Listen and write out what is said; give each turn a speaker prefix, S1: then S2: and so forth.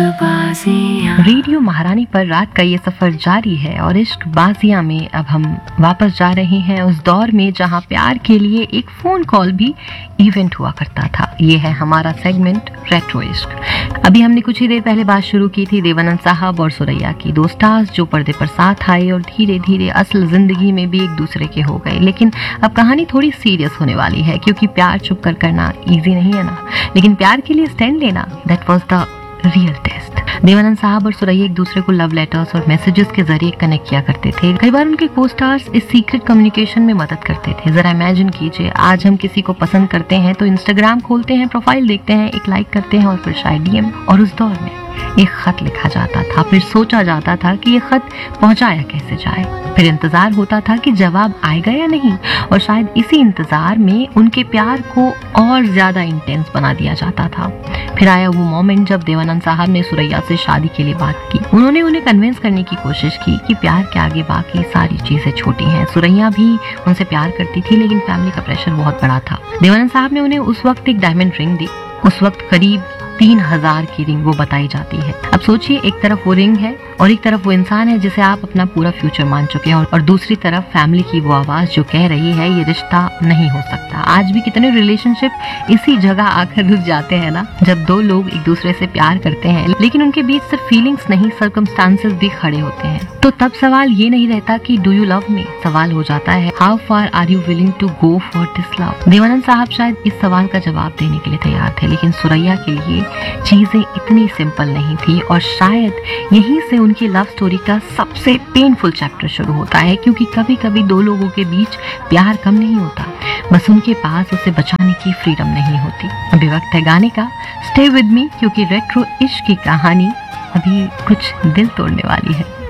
S1: Radio महारानी पर रात का ये सफर जारी है और इश्क बाजियां में अब हम वापस जा रहे हैं उस दौर में जहां प्यार के लिए एक फोन कॉल भी इवेंट हुआ करता था। ये है हमारा सेगमेंट रेट्रो इश्क। अभी हमने कुछ ही देर पहले बात शुरू की थी देवानंद साहब और सुरैया की, दो स्टार्स जो पर्दे पर साथ आए और धीरे धीरे असल जिंदगी में भी एक दूसरे के हो गए। लेकिन अब कहानी थोड़ी सीरियस होने वाली है, क्योंकि प्यार छुप कर करना इजी नहीं है ना, लेकिन प्यार के लिए स्टैंड लेना, that was the real test. Devanand साहब और सुरैया एक दूसरे को लव लेटर्स और मैसेजेस के जरिए कनेक्ट किया करते थे। कई बार उनके को स्टार्स इस सीक्रेट कम्युनिकेशन में मदद करते थे। जरा इमेजिन कीजिए, आज हम किसी को पसंद करते हैं तो इंस्टाग्राम खोलते हैं, प्रोफाइल देखते हैं, एक लाइक करते हैं और फिर शायद डीएम। और उस दौर में एक खत लिखा जाता था, फिर सोचा जाता था कि ये खत पहुंचाया कैसे जाए, फिर इंतजार होता था कि जवाब आएगा या नहीं, और शायद इसी इंतजार में उनके प्यार को और ज्यादा इंटेंस बना दिया जाता था। फिर आया वो मोमेंट जब देवानंद साहब ने सुरैया से शादी के लिए बात की। उन्होंने उन्हें कन्विंस करने की कोशिश की कि प्यार के आगे बाकी सारी चीजें छोटी हैं। सुरैया भी उनसे प्यार करती थी, लेकिन फैमिली का प्रेशर बहुत बड़ा था। देवानंद साहब ने उन्हें उस वक्त एक डायमंड रिंग दी। उस वक्त करीब 3000 की रिंग वो बताई जाती है। अब सोचिए, एक तरफ वो रिंग है और एक तरफ वो इंसान है जिसे आप अपना पूरा फ्यूचर मान चुके हैं, और दूसरी तरफ फैमिली की वो आवाज जो कह रही है ये रिश्ता नहीं हो सकता। आज भी कितने रिलेशनशिप इसी जगह आकर रुक जाते हैं ना, जब दो लोग एक दूसरे से प्यार करते हैं लेकिन उनके बीच सिर्फ फीलिंग्स नहीं, सर्कमस्टांसेस भी खड़े होते हैं। तो तब सवाल ये नहीं रहता कि डू यू लव मी, सवाल हो जाता है how far are you willing to go for this love. Devanand साहब शायद इस सवाल का जवाब देने के लिए तैयार थे, लेकिन सुरैया के लिए चीजें इतनी सिंपल नहीं थी, और शायद यहीं से उनकी लव स्टोरी का सबसे पेनफुल चैप्टर शुरू होता है। क्योंकि कभी कभी दो लोगों के बीच प्यार कम नहीं होता, बस उनके पास उसे बचाने की फ्रीडम नहीं होती। अभी वक्त है गाने का, स्टे विद मी, क्योंकि रेट्रो इश्क की कहानी अभी कुछ दिल तोड़ने वाली है।